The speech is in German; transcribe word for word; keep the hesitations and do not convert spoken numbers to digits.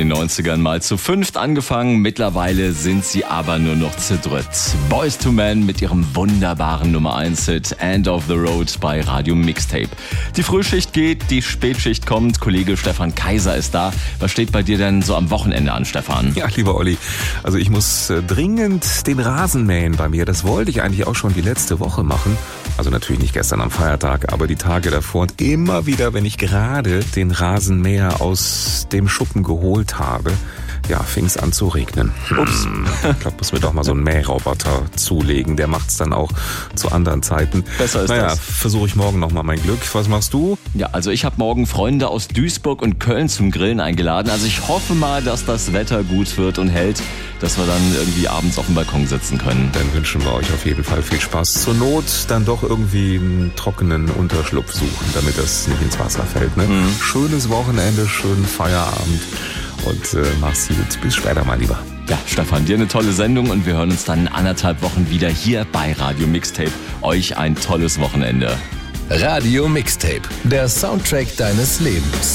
den neunzigern mal zu fünft angefangen. Mittlerweile sind sie aber nur noch zu dritt. Boyz two Men mit ihrem wunderbaren Nummer eins Hit End of the Road bei Radio Mixtape. Die Frühschicht geht, die Spätschicht kommt. Kollege Stefan Kaiser ist da. Was steht bei dir denn so am Wochenende an, Stefan? Ja, lieber Olli, also ich muss äh, dringend den Rasen mähen bei mir. Das wollte ich eigentlich auch schon die letzte Woche machen. Also natürlich nicht gestern am Feiertag, aber die Tage davor. Und immer wieder, wenn ich gerade den Rasenmäher aus dem Schuppen geholt habe, ja, fing es an zu regnen. Ups. Ich glaube, muss mir doch mal so einen Mähroboter zulegen. Der macht's dann auch zu anderen Zeiten. Besser ist naja, das. Versuche ich morgen nochmal mein Glück. Was machst du? Ja, also ich habe morgen Freunde aus Duisburg und Köln zum Grillen eingeladen. Also ich hoffe mal, dass das Wetter gut wird und hält, dass wir dann irgendwie abends auf dem Balkon sitzen können. Dann wünschen wir euch auf jeden Fall viel Spaß. Zur Not dann doch irgendwie einen trockenen Unterschlupf suchen, damit das nicht ins Wasser fällt. Ne? Mhm. Schönes Wochenende, schönen Feierabend und äh, mach's gut. Bis später mal lieber. Ja, Stefan, dir eine tolle Sendung und wir hören uns dann in anderthalb Wochen wieder hier bei Radio Mixtape. Euch ein tolles Wochenende. Radio Mixtape, der Soundtrack deines Lebens.